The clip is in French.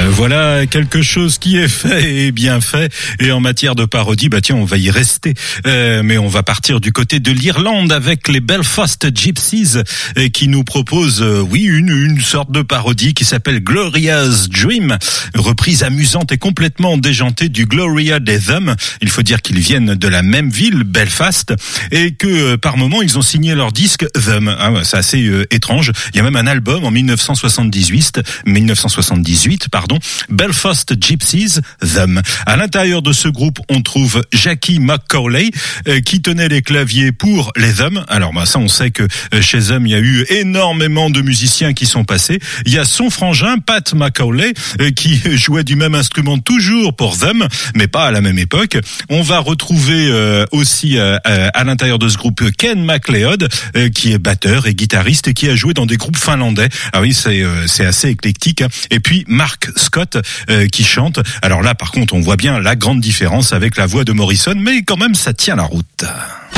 Voilà quelque chose qui est fait et bien fait. Et en matière de parodie, tiens, on va y rester. Mais on va partir du côté de l'Irlande avec les Belfast Gypsies qui nous proposent, une sorte de parodie qui s'appelle Gloria's Dream, reprise amusante et complètement déjantée du Gloria des Them. Il faut dire qu'ils viennent de la même ville, Belfast, et que par moment ils ont signé leur disque Them. C'est assez étrange. Il y a même un album en 1978, Belfast Gypsies Them. À l'intérieur de ce groupe, on trouve Jackie McCauley qui tenait les claviers pour les Them. Alors ça, on sait que chez Them, il y a eu énormément de musiciens qui sont passés. Il y a son frangin Pat McCauley qui jouait du même instrument toujours pour Them, mais pas à la même époque. On va retrouver aussi à l'intérieur de ce groupe Ken MacLeod qui est batteur et guitariste et qui a joué dans des groupes finlandais. Ah oui, c'est assez éclectique. Et puis Mark Scott qui chante. Alors là, par contre, on voit bien la grande différence avec la voix de Morrison, mais quand même, ça tient la route.